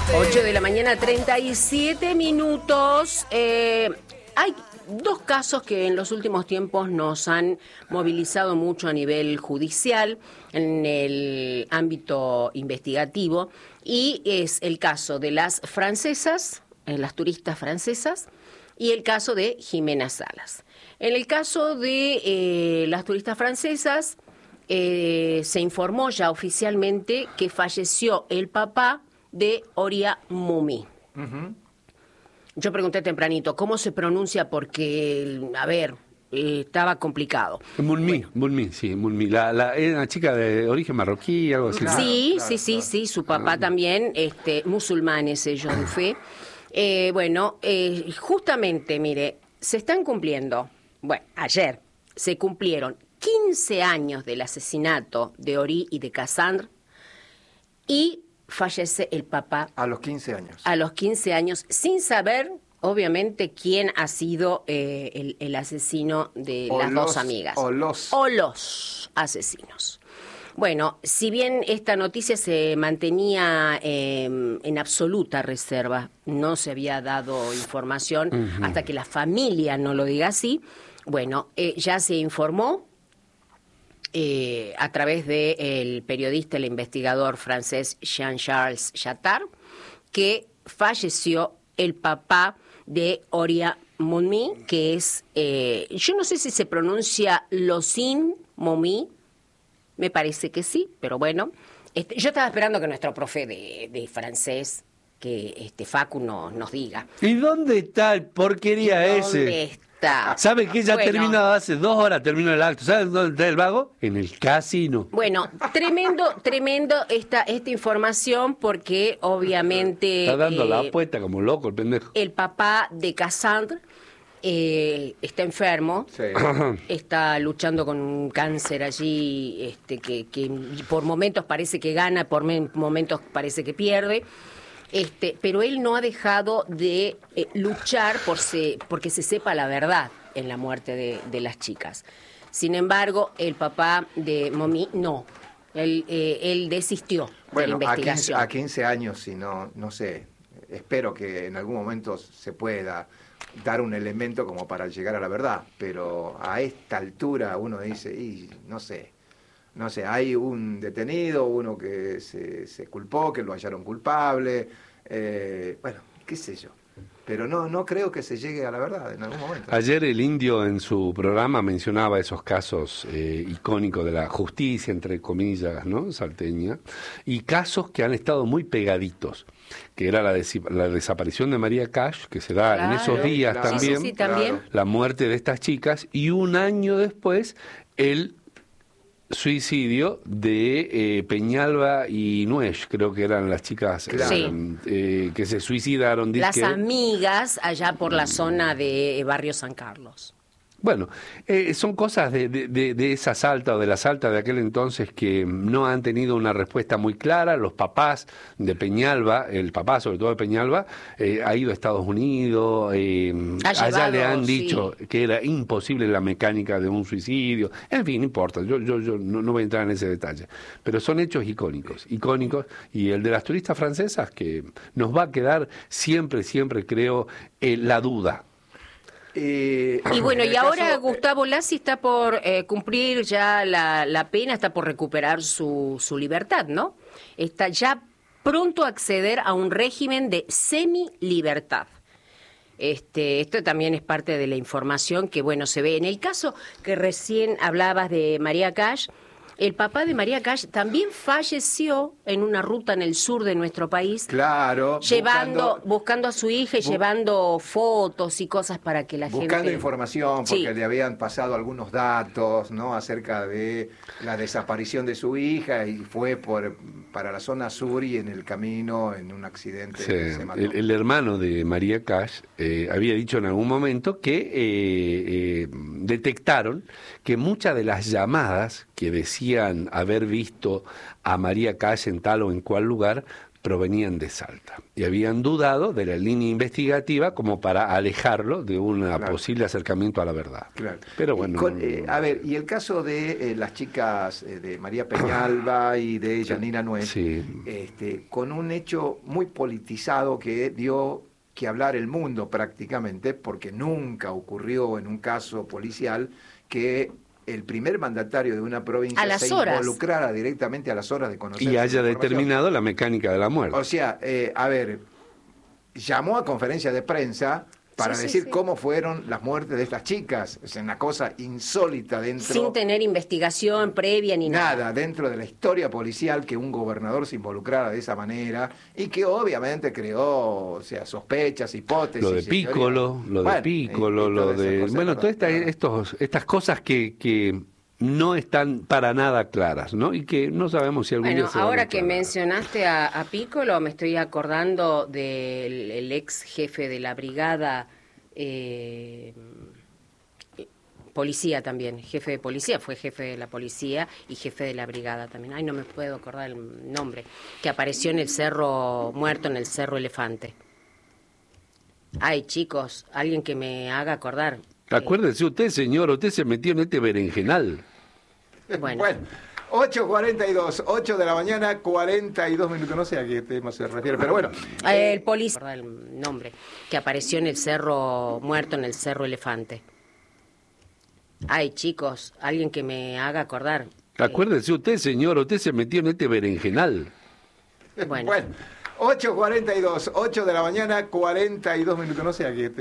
8 de la mañana, 37 minutos. Hay dos casos que en los últimos tiempos nos han movilizado mucho a nivel judicial, en el ámbito investigativo, y es el caso de las francesas, las turistas francesas, y el caso de Jimena Salas. En el caso de las turistas francesas, se informó ya oficialmente que falleció el papá de Oria Moumi. Uh-huh. Yo pregunté tempranito, ¿cómo se pronuncia? Porque, a ver, estaba complicado. Moumi, sí, Moumi. Era una chica de origen marroquí, algo así. Claro, sí, su papá también, musulmán es ellos de fe. Justamente, mire, se están cumpliendo, ayer se cumplieron 15 años del asesinato de Ori y de Cassandre, y fallece el papá. A los 15 años. A los 15 años, sin saber, obviamente, quién ha sido el asesino de las dos amigas. O los asesinos. Bueno, si bien esta noticia se mantenía en absoluta reserva, no se había dado información hasta que la familia no lo diga así, ya se informó a través del periodista, el investigador francés Jean-Charles Chattard, que falleció el papá de Oria Moumi, que es, yo no sé si se pronuncia Losin Moumi, me parece que sí, pero bueno, yo estaba esperando que nuestro profe de francés, que Facu nos diga. ¿Y dónde está el porquería ese? ¿Dónde está? ¿Sabe que ya terminó hace 2 horas, terminó el acto? ¿Sabe dónde está el vago? En el casino. Bueno, tremendo esta información, porque obviamente... Está dando la apuesta como loco el pendejo. El papá de Cassandre está enfermo, sí. Está luchando con un cáncer allí, que por momentos parece que gana, por momentos parece que pierde. Pero él no ha dejado de luchar porque se sepa la verdad en la muerte de las chicas. Sin embargo, el papá de Moumi no. Él desistió de la investigación. A 15 años, si no sé, espero que en algún momento se pueda dar un elemento como para llegar a la verdad, pero a esta altura uno dice, no sé, hay un detenido, uno que se culpó, que lo hallaron culpable, qué sé yo, pero no creo que se llegue a la verdad en algún momento. Ayer el Indio en su programa mencionaba esos casos icónicos de la justicia, entre comillas, ¿no?, salteña, y casos que han estado muy pegaditos, que era la desaparición de María Cash, que se da en esos días también, sí, también, la muerte de estas chicas, y un año después el suicidio de Peñalba y Nuez, creo que eran las chicas que se suicidaron. Las amigas allá por la zona de Barrio San Carlos. Bueno, son cosas de esa Salta o de la Salta de aquel entonces que no han tenido una respuesta muy clara. Los papás de Peñalba, el papá sobre todo de Peñalba, ha ido a Estados Unidos, allá le han dicho que era imposible la mecánica de un suicidio. En fin, no importa, yo no voy a entrar en ese detalle. Pero son hechos icónicos, y el de las turistas francesas que nos va a quedar siempre, creo, la duda. Y ahora Gustavo Lassi está por cumplir ya la pena, está por recuperar su libertad, ¿no? Está ya pronto a acceder a un régimen de semi-libertad. Esto también es parte de la información que, se ve. En el caso que recién hablabas de María Cash, el papá de María Cash también falleció en una ruta en el sur de nuestro país. Claro. Buscando a su hija y llevando fotos y cosas para que la gente... Buscando información, porque le habían pasado algunos datos, ¿no?, acerca de la desaparición de su hija, y fue para la zona sur, y en el camino, en un accidente, se mató. El hermano de María Cash había dicho en algún momento que detectaron que muchas de las llamadas que decían haber visto a María Cash en tal o en cual lugar provenían de Salta y habían dudado de la línea investigativa como para alejarlo de un posible acercamiento a la verdad. Claro. Pero bueno. A ver, y el caso de las chicas de María Peñalba y de Yanina Nuez, sí. Con un hecho muy politizado que dio que hablar el mundo prácticamente, porque nunca ocurrió en un caso policial que el primer mandatario de una provincia se involucrara directamente a las horas de conocer y haya determinado la mecánica de la muerte. O sea, a ver, llamó a conferencia de prensa para decir cómo fueron las muertes de estas chicas. Es una cosa insólita dentro... Sin tener investigación previa ni nada. Nada, dentro de la historia policial, que un gobernador se involucrara de esa manera y que obviamente creó, o sea, sospechas, hipótesis... Lo de Piccolo, bueno, todas estas cosas que no están para nada claras, ¿no? Y que no sabemos si algún día se van a ahora que aclarar. mencionaste a Piccolo, me estoy acordando del ex jefe de la brigada, policía también, jefe de policía, fue jefe de la policía y jefe de la brigada también. Ay, no me puedo acordar el nombre, que apareció en el cerro, muerto en el Cerro Elefante. Ay, chicos, alguien que me haga acordar. Acuérdese usted, señor, usted se metió en este berenjenal. Bueno, 8:42, 8 de la mañana, 42 minutos, no sé a qué tema se refiere, pero bueno. El policía, el nombre, que apareció en el cerro, muerto en el Cerro Elefante. Ay, chicos, alguien que me haga acordar. Acuérdese usted, señor, usted se metió en este berenjenal. Bueno, 8:42, 8 de la mañana, 42 minutos, no sé a qué